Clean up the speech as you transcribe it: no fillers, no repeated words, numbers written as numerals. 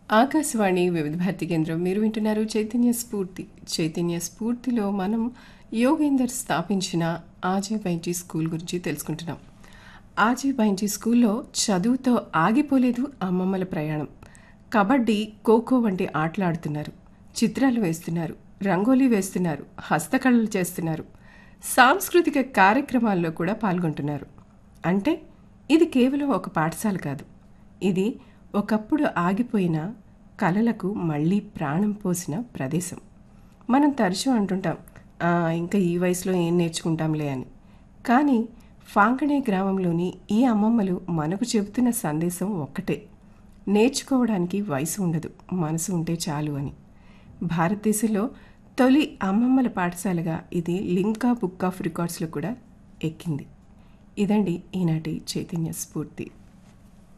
ఆకాశవాణి వివిధ భారతి కేంద్రం మీరు వింటున్నారు చైతన్య స్ఫూర్తి. చైతన్య స్ఫూర్తిలో మనం యోగేందర్ స్థాపించిన ఆజీ బైంజీ స్కూల్ గురించి తెలుసుకుంటున్నాం. ఆజీ బైంజీ స్కూల్లో చదువుతో ఆగిపోలేదు అమ్మమ్మల ప్రయాణం. కబడ్డీ, ఖోఖో వంటి ఆటలాడుతున్నారు, చిత్రాలు వేస్తున్నారు, రంగోలీ వేస్తున్నారు, హస్తకళలు చేస్తున్నారు, సాంస్కృతిక కార్యక్రమాల్లో కూడా పాల్గొంటున్నారు. అంటే ఇది కేవలం ఒక పాఠశాల కాదు, ఇది ఒకప్పుడు ఆగిపోయిన కళలకు మళ్ళీ ప్రాణం పోసిన ప్రదేశం. మనం తరచూ అంటుంటాం, ఇంకా ఈ వయసులో ఏం నేర్చుకుంటాంలే అని. కానీ ఫాంకనే గ్రామంలోని ఈ అమ్మమ్మలు మనకు చెబుతున్న సందేశం ఒక్కటే: నేర్చుకోవడానికి వయసు ఉండదు, మనసు ఉంటే చాలు అని. భారతదేశంలో తొలి అమ్మమ్మల పాఠశాలగా ఇది లింకా బుక్ ఆఫ్ రికార్డ్స్లో కూడా ఎక్కింది. ఇదండి ఈనాటి చైతన్య స్ఫూర్తి.